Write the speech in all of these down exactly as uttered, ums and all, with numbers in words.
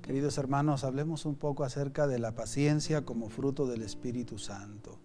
Queridos hermanos, hablemos un poco acerca de la paciencia como fruto del Espíritu Santo.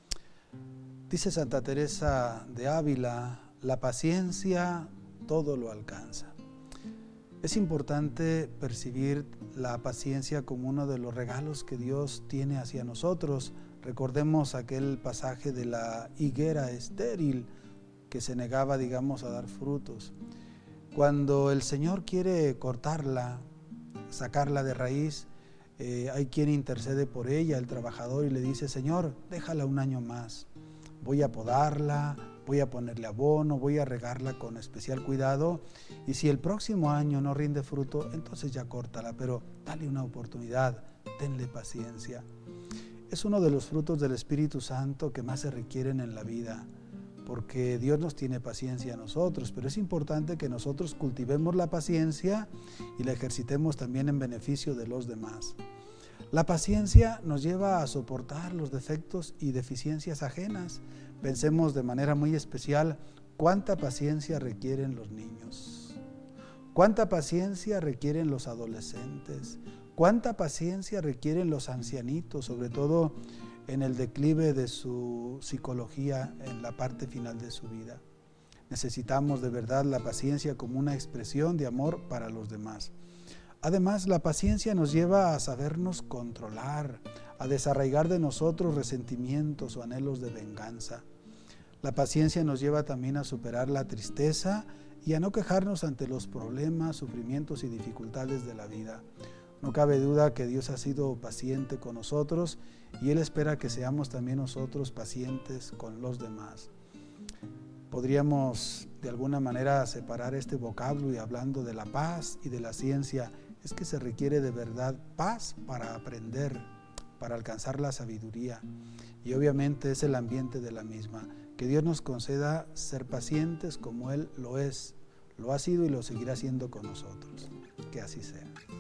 Dice Santa Teresa de Ávila, la paciencia todo lo alcanza. Es importante percibir la paciencia como uno de los regalos que Dios tiene hacia nosotros. Recordemos aquel pasaje de la higuera estéril que se negaba, digamos, a dar frutos. Cuando el Señor quiere cortarla, sacarla de raíz, eh, hay quien intercede por ella, el trabajador, y le dice: Señor, déjala un año más, voy a podarla, voy a ponerle abono, voy a regarla con especial cuidado, y si el próximo año no rinde fruto, entonces ya córtala, pero dale una oportunidad, tenle paciencia. Es uno de los frutos del Espíritu Santo que más se requieren en la vida, porque Dios nos tiene paciencia a nosotros, pero es importante que nosotros cultivemos la paciencia y la ejercitemos también en beneficio de los demás. La paciencia nos lleva a soportar los defectos y deficiencias ajenas. Pensemos de manera muy especial cuánta paciencia requieren los niños, cuánta paciencia requieren los adolescentes, cuánta paciencia requieren los ancianitos, sobre todo en el declive de su psicología, en la parte final de su vida. Necesitamos de verdad la paciencia como una expresión de amor para los demás. Además, la paciencia nos lleva a sabernos controlar, a desarraigar de nosotros resentimientos o anhelos de venganza. La paciencia nos lleva también a superar la tristeza y a no quejarnos ante los problemas, sufrimientos y dificultades de la vida. No cabe duda que Dios ha sido paciente con nosotros y Él espera que seamos también nosotros pacientes con los demás. Podríamos de alguna manera separar este vocablo y hablando de la paz y de la ciencia, es que se requiere de verdad paz para aprender, para alcanzar la sabiduría, y obviamente es el ambiente de la misma. Que Dios nos conceda ser pacientes como Él lo es, lo ha sido y lo seguirá siendo con nosotros. Que así sea.